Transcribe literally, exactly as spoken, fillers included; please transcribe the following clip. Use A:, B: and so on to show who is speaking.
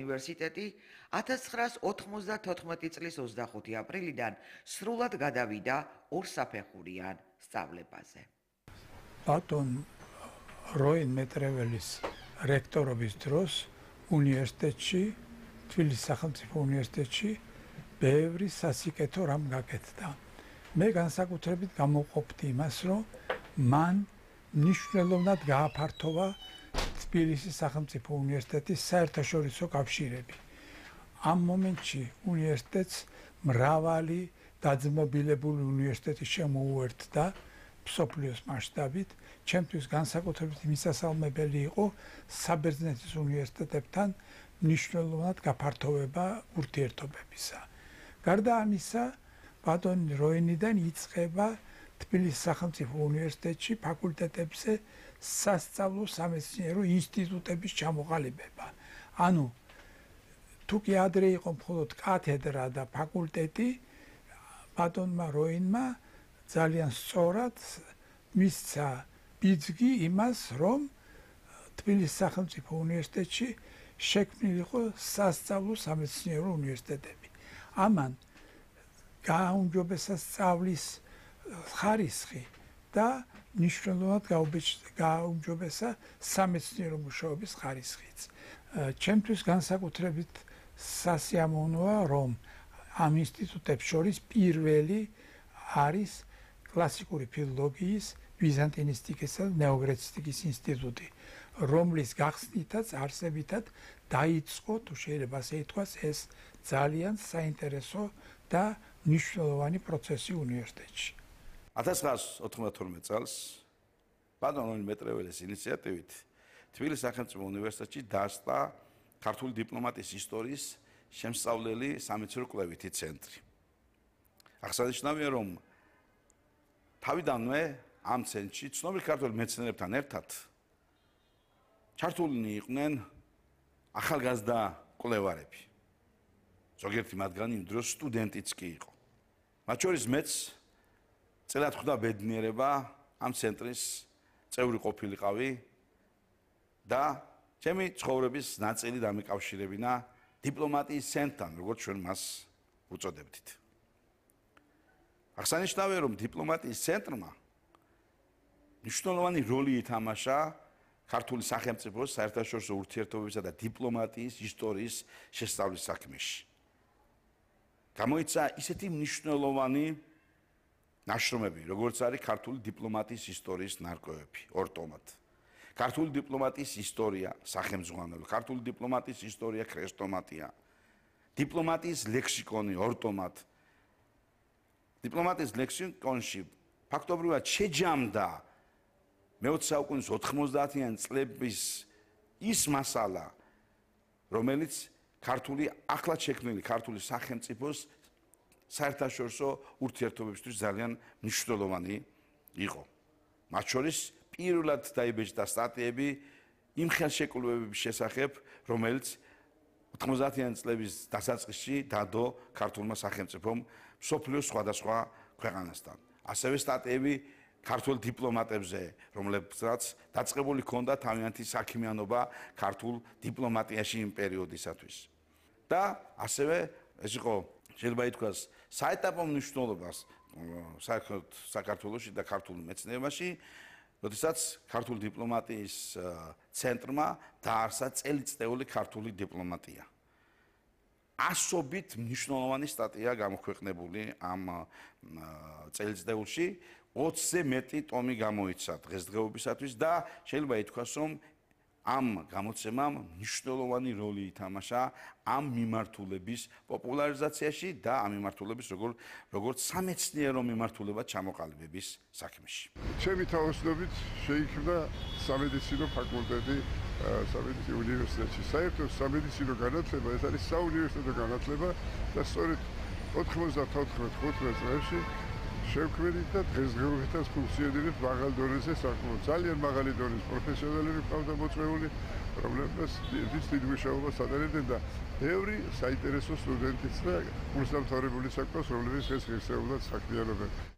A: უნივერსიტეტი ათას ცხრაას ოთხმოცდათოთხმეტი წლის ოცდახუთი აპრილიდან სრულად გადავიდა ორსაფეხურიან სწავლებაზე.
B: ბატონ როინ მეტრეველის რექტორობის დროს უნივერსიტეტში, თბილისის სახელმწიფო უნივერსიტეტში ბევრი სასიკეთო რამ გაკეთდა. მე განსაკუთრებით გამოვყოფდი იმას, რომ მან მნიშვნელოვნად გააფართოვა თბილისის სახელმწიფო უნივერსიტეტის საერთაშორისო კავშირები. ამ მომენტში უნივერსიტეტს მრავალი დაძმობილებული უნივერსიტეტი შემოუერთდა მსოფლიოს მასშტაბით. ჩემთვის განსაკუთრებით მისასალმებელი იყო საბერძნეთის უნივერსიტეტებთან მნიშვნელოვნად გაფართოვება ურთიერთობებისა. გარდა ამისა, ბატონ როინიდან იწყება თბილისის სახელმწიფო უნივერსიტეტში ფაკულტეტებზე სასწავლო სამეცნიერო ინსტიტუტების ჩამოყალიბება. ანუ თუ კი ადრე იყო მხოლოდ კათედრა და ფაკულტეტი, ბატონმა როინმა ძალიან სწორად მისცა ბიძგი იმას, რომ თბილისის სახელმწიფო უნივერსიტეტში შექმნილიყო სასწავლო სამეცნიერო უნივერსიტეტები. ამან გააუმჯობესა სწავლის ხარისხი და მნიშვნელოვნად გააუმჯობესა სამეცნიერო მუშაობის ხარისხიც. ჩემთვის განსაკუთრებით სასიამოვნოა, რომ ამ ინსტიტუტებს შორის პირველი არის კლასიკური ფილოლოგიის, ბიზანტინისტიკისა და ნეოგრეცისტიკის ინსტიტუტი, რომლის გახსნითაც არსებითად დაიწყო, თუ შეიძლება ასე ითქვას, ეს ძალიან საინტერესო და მნიშვნელოვანი პროცესი უნივერსიტეტში.
C: ათას ცხრაას ოთხმოცდათორმეტ წელს ბატონ როინ მეტრეველის ინიციატივით თბილისის სახელმწიფო უნივერსიტეტში დაარსდა ქართული დიპლომატიის ისტორიის შემსწავლელი სამეცნიერო კვლევითი ცენტრი. აღსანიშნავია, რომ თავიდანვე ამ ცენტრში ცნობილ ქართველ მეცნიერებთან ერთად ჩართულნი იყვნენ ახალგაზრდა კვლევარები. ზოგიერთი მათგანი იმ დროს სტუდენტიც კი იყო. მათ შორის მეც წელად ხვდა ბედნიერება ამ ცენტრის წევრი ყოფილიყავი და ჩემი ცხოვრების ნაწილი დამიკავშირებინა დიპლომატიის ცენტრთან, როგორც ჩვენ მას უწოდებდით. აღსანიშნავია, რომ დიპლომატიის ცენტრმა მნიშვნელოვანი როლი ითამაშა ქართული სახელმწიფოს საერთაშორისო ურთიერთობებისა და დიპლომატიის ისტორიის შესწავლის საქმეში. გამოიცა ისეთი მნიშვნელოვანი ნაშრომები, როგორც არის ქართული დიპლომატიის ისტორიის ნარკვევები, ორ ტომად. ქართული დიპლომატიის ისტორია, სახელმძღვანელო, ქართული დიპლომატიის ისტორია, ქრესტომატია, დიპლომატიის ლექსიკონი, ორ ტომად. დიპლომატიის ლექსიკონში ფაქტობრივად შეჯამდა მეოცე საუკუნის ოთხმოცდაათიან წლების ის მასალა, რომელიც ქართული ახლად შექმნილი ქართული სახელმწიფოს საერთაშორისო ურთიერთობებისთვის ძალიან მნიშვნელოვანი იყო. მათ შორის პირველად დაიბეჭდა სტატიები იმ ხელშეკრულებების შესახებ, რომელიც ოთხმოცდაათიან წლების დასაწყისში დადო ქართულმა სახელმწიფომ მსოფლიოს სხვადასხვა ქვეყანასთან. ასევე სტატიები ქართულ დიპლომატებზე, რომლებსაც დაწყებული ჰქონდა თავიანთი საქმიანობა ქართულ დიპლომატიაში იმ პერიოდისათვის. და ასევე ეს იყო შეიძლება ითქვას საეტაპო მნიშვნელობას საქართველოში და ქართულ მეცნიერებაში, როდესაც ქართული დიპლომატიის ცენტრმა დაარსა წელიწწეული ქართული დიპლომატია. ასობით მნიშვნელოვანი სტატია გამოქვეყნებული ამ წელიწწეულში, ოცზე მეტი ტომი გამოიცა დღესდღეობისათვის და შეიძლება ითქვას, რომ ამ გამოცემამ მნიშვნელოვანი როლი ითამაშა ამ მიმართულების პოპულარიზაციაში და ამ მიმართულების როგორც როგორც სამეცნიერო მიმართულებად ჩამოყალიბების საქმეში.
D: ჩემი თავოსნობით შეიქმნა სამედიცინო ფაკულტეტი სამედიცინო უნივერსიტეტში. საერთოდ სამედიცინო განათლება ეს არის საუნივერსიტეტო განათლება და სწორედ ოთხმოცდათოთხმეტ ხუთმეტ წლებში შევქმნით და დღესდღეობითაც ფუნქციონირებს მაღალ დონეზე საკმაოდ ძალიან მაღალი დონის პროფესიონალები ყავდა მოწვეული, რომლებსაც დიდი მუშაობას ატარებდნენ და ბევრი საინტერესო სტუდენტიც და კურსდამთავრებული საქმეს, რომლებიც ეს ღირსეულად საქმიანობენ.